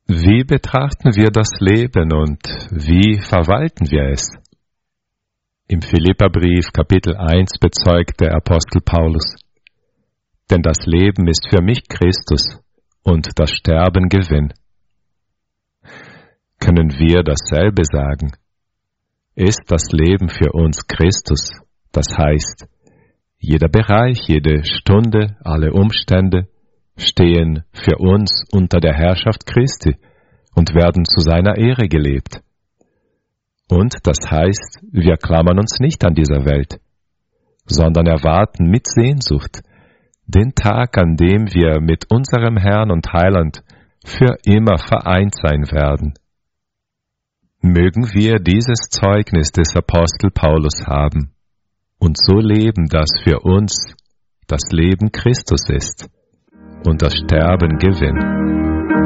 Wie betrachten wir das Leben und wie verwalten wir es? Im Philipperbrief Kapitel 1 bezeugt der Apostel Paulus: Denn das Leben ist für mich Christus und das Sterben Gewinn. Können wir dasselbe sagen? Ist das Leben für uns Christus? Das heißt, jeder Bereich, jede Stunde, alle Umstände stehen für uns unter der Herrschaft Christi und werden zu seiner Ehre gelebt. Und das heißt, wir klammern uns nicht an dieser Welt, sondern erwarten mit Sehnsucht den Tag, an dem wir mit unserem Herrn und Heiland für immer vereint sein werden. Mögen wir dieses Zeugnis des Apostel Paulus haben und so leben, dass für uns das Leben Christus ist und das Sterben Gewinn.